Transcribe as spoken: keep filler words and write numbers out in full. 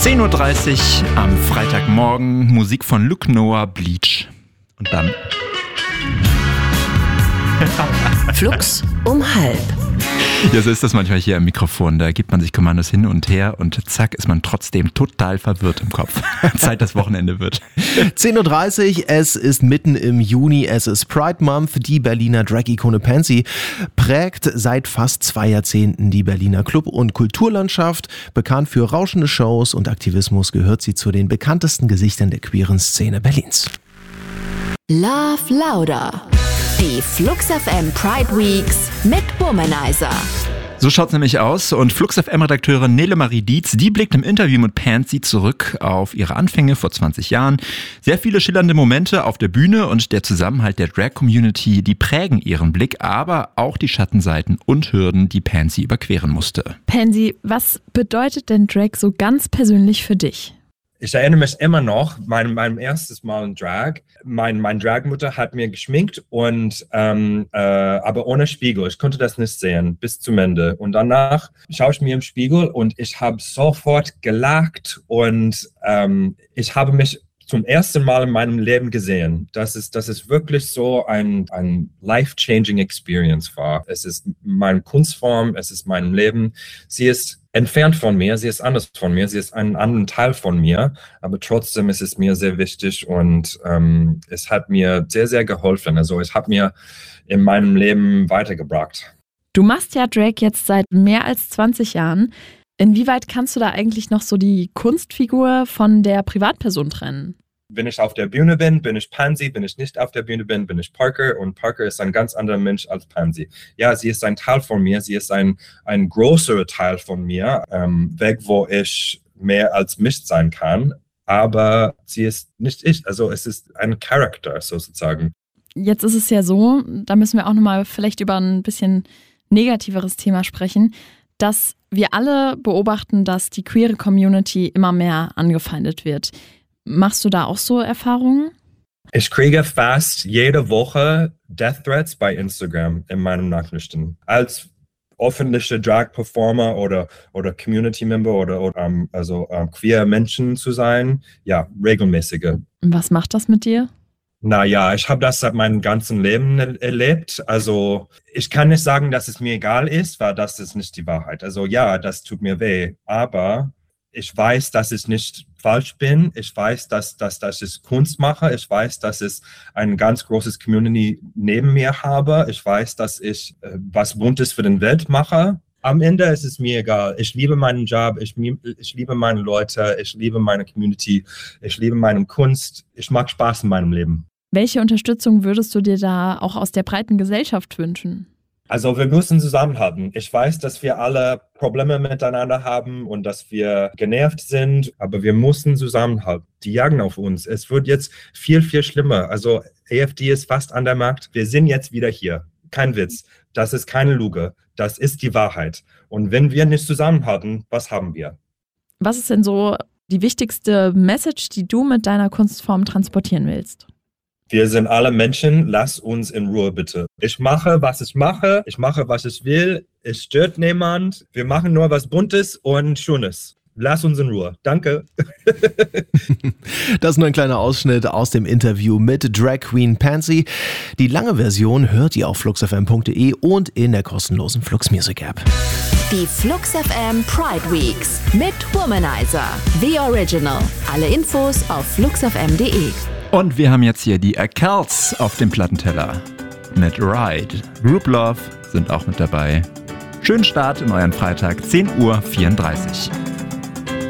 zehn Uhr dreißig am Freitagmorgen, Musik von Luke Noah, Bleach. Und dann Flux um halb. Ja, so ist das manchmal hier am Mikrofon. Da gibt man sich Kommandos hin und her und zack ist man trotzdem total verwirrt im Kopf. Zeit, dass Wochenende wird. zehn Uhr dreißig, es ist mitten im Juni, es ist Pride Month. Die Berliner Drag-Ikone Pansy prägt seit fast zwei Jahrzehnten die Berliner Club- und Kulturlandschaft. Bekannt für rauschende Shows und Aktivismus gehört sie zu den bekanntesten Gesichtern der queeren Szene Berlins. Love Louder. Die Flux F M Pride Weeks mit Womanizer. So schaut's nämlich aus und Flux F M-Redakteurin Nele Marie Dietz, die blickt im Interview mit Pansy zurück auf ihre Anfänge vor zwanzig Jahren. Sehr viele schillernde Momente auf der Bühne und der Zusammenhalt der Drag-Community, die prägen ihren Blick, aber auch die Schattenseiten und Hürden, die Pansy überqueren musste. Pansy, was bedeutet denn Drag so ganz persönlich für dich? Ich erinnere mich immer noch, mein, mein erstes Mal in Drag. Mein, meine Dragmutter hat mir geschminkt, und ähm, äh, aber ohne Spiegel. Ich konnte das nicht sehen bis zum Ende. Und danach schaue ich mir im Spiegel und ich habe sofort gelacht und ähm, ich habe mich zum ersten Mal in meinem Leben gesehen. Das ist, das ist wirklich so ein, ein life-changing Experience war. Es ist meine Kunstform, es ist mein Leben. Sie ist entfernt von mir, sie ist anders von mir, sie ist ein anderer Teil von mir, aber trotzdem ist es mir sehr wichtig und ähm, es hat mir sehr, sehr geholfen. Also es hat mir in meinem Leben weitergebracht. Du machst ja Drag jetzt seit mehr als zwanzig Jahren. Inwieweit kannst du da eigentlich noch so die Kunstfigur von der Privatperson trennen? Wenn ich auf der Bühne bin, bin ich Pansy. Wenn ich nicht auf der Bühne bin, bin ich Parker. Und Parker ist ein ganz anderer Mensch als Pansy. Ja, sie ist ein Teil von mir. Sie ist ein, ein größerer Teil von mir, ähm, weg, wo ich mehr als mich sein kann. Aber sie ist nicht ich. Also es ist ein Charakter sozusagen. Jetzt ist es ja so, da müssen wir auch nochmal vielleicht über ein bisschen negativeres Thema sprechen, dass wir alle beobachten, dass die queere Community immer mehr angefeindet wird. Machst du da auch so Erfahrungen? Ich kriege fast jede Woche Death Threats bei Instagram in meinen Nachrichten. Als öffentlicher Drag-Performer oder, oder Community-Member oder, oder um, also um, queer Menschen zu sein, ja, regelmäßige. Was macht das mit dir? Naja, ich habe das seit meinem ganzen Leben erlebt. Also ich kann nicht sagen, dass es mir egal ist, weil das ist nicht die Wahrheit. Also ja, das tut mir weh, aber ich weiß, dass ich nicht falsch bin. Ich weiß, dass, dass, dass ich Kunst mache. Ich weiß, dass ich ein ganz großes Community neben mir habe. Ich weiß, dass ich äh, was Buntes für die Welt mache. Am Ende ist es mir egal. Ich liebe meinen Job, ich, ich liebe meine Leute, ich liebe meine Community, ich liebe meine Kunst. Ich mag Spaß in meinem Leben. Welche Unterstützung würdest du dir da auch aus der breiten Gesellschaft wünschen? Also wir müssen zusammenhalten. Ich weiß, dass wir alle Probleme miteinander haben und dass wir genervt sind, aber wir müssen zusammenhalten. Die jagen auf uns. Es wird jetzt viel, viel schlimmer. Also A F D ist fast an der Macht. Wir sind jetzt wieder hier. Kein Witz. Das ist keine Lüge. Das ist die Wahrheit. Und wenn wir nicht zusammenhalten, was haben wir? Was ist denn so die wichtigste Message, die du mit deiner Kunstform transportieren willst? Wir sind alle Menschen, lass uns in Ruhe bitte. Ich mache, was ich mache, ich mache, was ich will, es stört niemand. Wir machen nur was Buntes und Schönes. Lass uns in Ruhe. Danke. Das ist nur ein kleiner Ausschnitt aus dem Interview mit Drag Queen Pansy. Die lange Version hört ihr auf flux f m punkt d e und in der kostenlosen Flux Music App. Die Flux F M Pride Weeks mit Womanizer. The Original. Alle Infos auf flux f m punkt d e. Und wir haben jetzt hier die Accals auf dem Plattenteller mit Ride. Group Love sind auch mit dabei. Schönen Start in euren Freitag, zehn Uhr vierunddreißig.